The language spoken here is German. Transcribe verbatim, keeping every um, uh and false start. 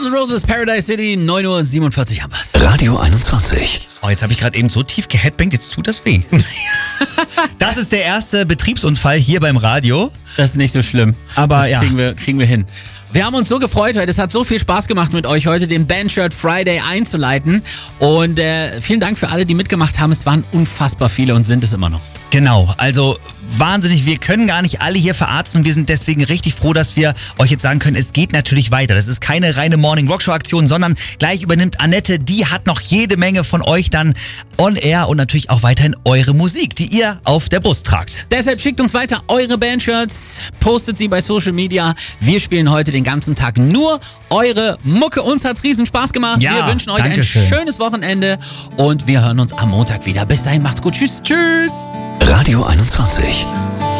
Guns N' Roses, Paradise City, neun Uhr siebenundvierzig haben wir's. Radio einundzwanzig. Oh, jetzt habe ich gerade eben so tief geheadbangt, jetzt tut das weh. Das ist der erste Betriebsunfall hier beim Radio. Das ist nicht so schlimm. Aber das ja. kriegen wir, kriegen wir hin. Wir haben uns so gefreut heute. Es hat so viel Spaß gemacht mit euch heute, den Bandshirt Friday einzuleiten. Und äh, vielen Dank für alle, die mitgemacht haben. Es waren unfassbar viele und sind es immer noch. Genau, also wahnsinnig, wir können gar nicht alle hier verarzten und wir sind deswegen richtig froh, dass wir euch jetzt sagen können, es geht natürlich weiter. Das ist keine reine Morning Rockshow Aktion, sondern gleich übernimmt Annette, die hat noch jede Menge von euch dann on air und natürlich auch weiterhin eure Musik, die ihr auf der Brust tragt. Deshalb schickt uns weiter eure Bandshirts, postet sie bei Social Media. Wir spielen heute den ganzen Tag nur eure Mucke. Uns hat's riesen Spaß gemacht. Ja, wir wünschen euch Dankeschön. ein schönes Wochenende und wir hören uns am Montag wieder. Bis dahin, macht's gut. Tschüss. Tschüss. Radio einundzwanzig.